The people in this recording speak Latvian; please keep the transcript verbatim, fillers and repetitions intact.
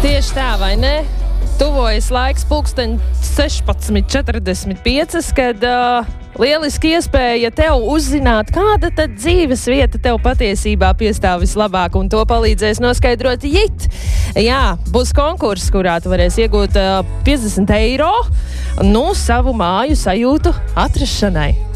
Tieši tā, vai ne? Tuvojas laiks pulksteņ sešpadsmit četrdesmit pieci, kad uh, lieliski iespēja tev uzzināt, kāda tad dzīves vieta tev patiesībā piestāv vislabāk, un to palīdzēs noskaidrot Jit. Jā, būs konkurss, kurā tu varēsi iegūt uh, piecdesmit eiro, nu, savu māju sajūtu atrašanai.